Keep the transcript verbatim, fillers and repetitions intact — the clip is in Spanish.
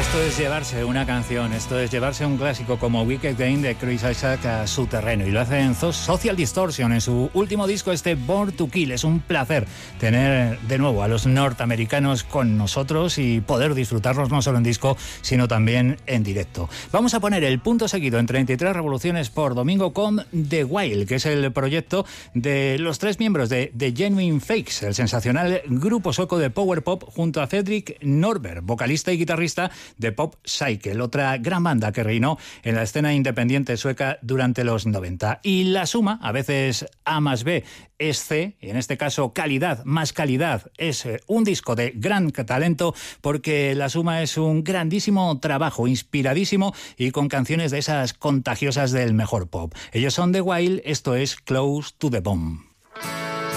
Esto es llevarse una canción, esto es llevarse un clásico como Wicked Game de Chris Isaak a su terreno, y lo hace en Social Distortion, en su último disco, este Born to Kill. Es un placer tener de nuevo a los norteamericanos con nosotros y poder disfrutarlos no solo en disco, sino también en directo. Vamos a poner el punto seguido en treinta y tres revoluciones por domingo con The Wild, que es el proyecto de los tres miembros de The Genuine Fakes, el sensacional grupo sueco de power pop, junto a Fredrik Norberg, vocalista y guitarrista de Pop Cycle, otra gran banda que reinó en la escena independiente sueca durante los noventa. Y la suma, a veces A más B es C, y en este caso calidad más calidad, es un disco de gran talento, porque la suma es un grandísimo trabajo, inspiradísimo y con canciones de esas contagiosas del mejor pop. Ellos son The Wild, esto es Close to the Bomb.